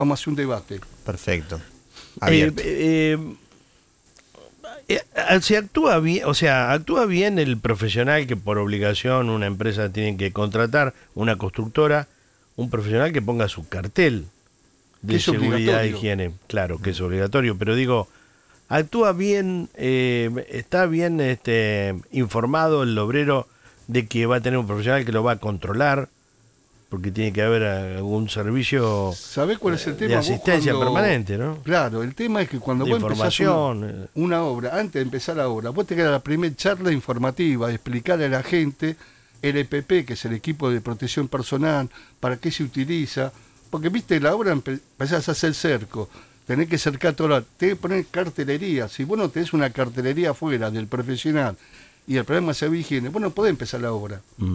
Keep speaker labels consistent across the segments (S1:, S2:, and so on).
S1: vamos a hacer un debate.
S2: Perfecto. Abierto.
S3: Si actúa bien, o sea, actúa bien el profesional que por obligación una empresa tiene que contratar, una constructora, un profesional que ponga su cartel de seguridad e higiene. Claro que es obligatorio, pero digo, actúa bien, está bien informado el obrero de que va a tener un profesional que lo va a controlar, porque tiene que haber algún servicio.
S1: ¿Sabés cuál es el tema?
S3: De asistencia permanente, ¿no?
S1: Claro, el tema es que cuando vos empezás una obra, antes de empezar la obra, vos te quedas la primera charla informativa, de explicarle a la gente el EPP, que es el equipo de protección personal, para qué se utiliza, porque viste, la obra empezás a hacer cerco, tenés que cercar todo, tenés que poner cartelería. Si vos no tenés una cartelería afuera del profesional y el problema es la higiene, vos no podés empezar la obra.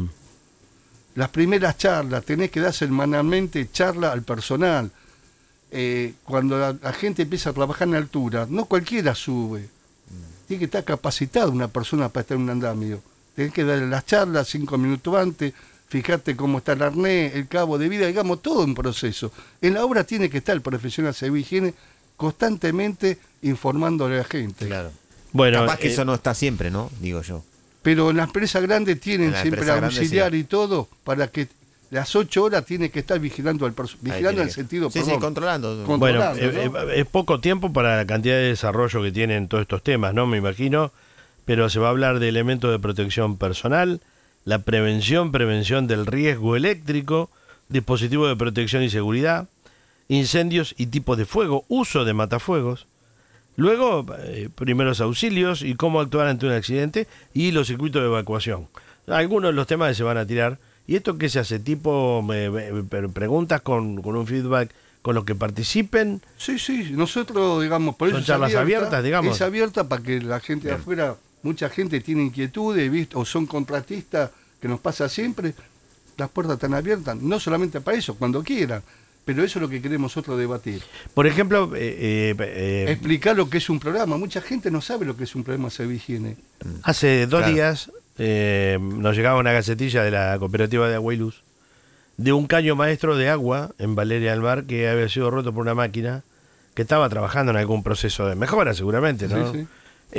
S1: Las primeras charlas, tenés que dar semanalmente charla al personal. Cuando la gente empieza a trabajar en altura, no cualquiera sube. Tiene que estar capacitada una persona para estar en un andamio. Tenés que darle las charlas 5 minutos antes, fijate cómo está el arnés, el cabo de vida, digamos, todo un proceso. En la obra tiene que estar el profesional de seguridad y higiene constantemente informándole a la gente.
S2: Claro.
S3: Bueno,
S2: capaz que eso no está siempre, ¿no? Digo yo.
S1: Pero en las empresas grandes tienen siempre el auxiliar y todo, para que las 8 horas tiene que estar vigilando al vigilando en el sentido,
S2: sí, controlando.
S3: Bueno,
S1: ¿no?
S3: Es poco tiempo para la cantidad de desarrollo que tienen todos estos temas, ¿no? Me imagino, pero se va a hablar de elementos de protección personal, la prevención del riesgo eléctrico, dispositivos de protección y seguridad, incendios y tipos de fuego, uso de matafuegos. Luego, primeros auxilios y cómo actuar ante un accidente y los circuitos de evacuación. Algunos de los temas que se van a tirar. ¿Y esto qué se hace? ¿Tipo preguntas con un feedback con los que participen?
S1: Sí, nosotros, digamos, por eso
S3: son charlas abiertas, digamos.
S1: Es abierta para que la gente de afuera, mucha gente tiene inquietudes, ¿viste? O son contratistas, que nos pasa siempre. Las puertas están abiertas, no solamente para eso, cuando quieran. Pero eso es lo que queremos nosotros debatir.
S3: Por ejemplo,
S1: explicar lo que es un programa. Mucha gente no sabe lo que es un programa de seguridad y higiene.
S3: Hace 2 días nos llegaba una gacetilla de la cooperativa de Agua y Luz de un caño maestro de agua en Valeria del Mar que había sido roto por una máquina que estaba trabajando en algún proceso de mejora, seguramente, ¿no?
S1: Sí.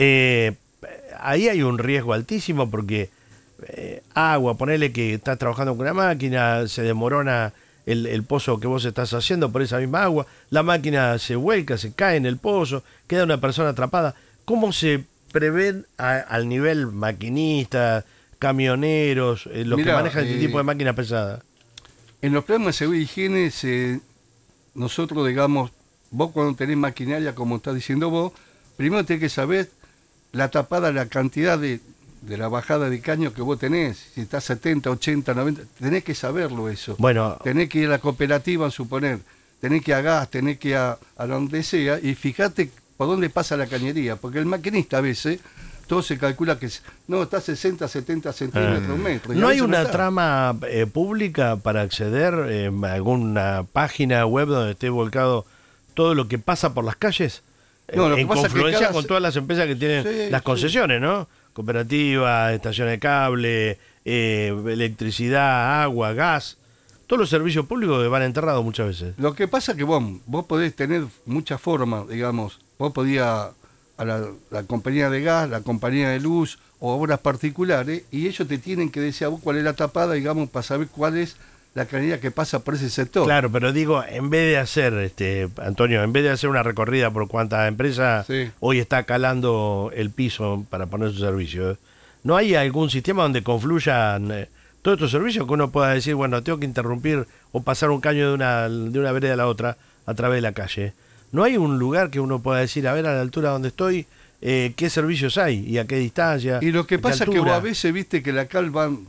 S3: Ahí hay un riesgo altísimo porque agua, ponele que estás trabajando con una máquina, se demorona el pozo que vos estás haciendo por esa misma agua, la máquina se vuelca, se cae en el pozo, queda una persona atrapada. ¿Cómo se prevén al nivel maquinista, camioneros, los que manejan este tipo de máquina pesada?
S1: En los programas de seguridad y higiene, nosotros, digamos, vos cuando tenés maquinaria, como estás diciendo vos, primero tenés que saber la tapada, la cantidad de la bajada de caño que vos tenés, si está 70, 80, 90, tenés que saberlo eso.
S3: Bueno,
S1: tenés que ir a la cooperativa, a suponer, tenés que ir a gas, tenés que ir a donde sea, y fíjate por dónde pasa la cañería, porque el maquinista a veces, todo se calcula que no, está 60, 70 centímetros, metros.
S3: ¿No hay una trama pública para acceder a alguna página web donde esté volcado todo lo que pasa por las calles?
S1: No, lo
S3: en
S1: que pasa
S3: confluencia
S1: es que
S3: con todas las empresas que tienen las concesiones, ¿no? Cooperativa, estaciones de cable, electricidad, agua, gas, todos los servicios públicos que van enterrados muchas veces.
S1: Lo que pasa es que vos podés tener muchas formas, digamos, vos podías a la compañía de gas, la compañía de luz o obras particulares, y ellos te tienen que decir a vos cuál es la tapada, digamos, para saber cuál es la calidad que pasa por ese sector.
S3: Claro, pero digo, en vez de hacer, Antonio, en vez de hacer una recorrida por cuánta empresa hoy está calando el piso para poner su servicio, ¿no hay algún sistema donde confluyan todos estos servicios que uno pueda decir, bueno, tengo que interrumpir o pasar un caño de una vereda a la otra a través de la calle? ¿No hay un lugar que uno pueda decir, a ver, a la altura donde estoy, qué servicios hay y a qué distancia?
S1: Y lo que pasa es que vos a veces viste que la cal van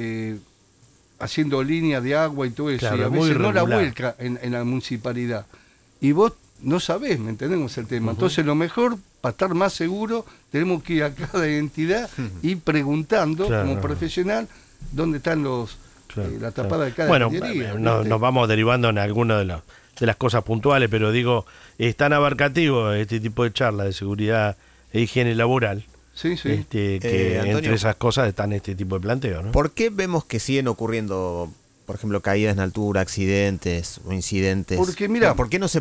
S1: haciendo líneas de agua y todo eso, claro, y a veces no la vuelca en la municipalidad. Y vos no sabés, ¿me entendemos el tema? Entonces lo mejor, para estar más seguro, tenemos que ir a cada entidad y preguntando, como profesional, dónde están la tapada de cada cañería.
S3: Nos vamos derivando en algunas de las cosas puntuales, pero digo, es tan abarcativo este tipo de charla de seguridad e higiene laboral.
S1: Sí.
S3: Que
S2: Antonio,
S3: entre esas cosas están este tipo de planteos, ¿no?
S2: ¿Por qué vemos que siguen ocurriendo por ejemplo, caídas en altura, accidentes o incidentes.
S1: Porque, mira,
S2: ¿por qué no se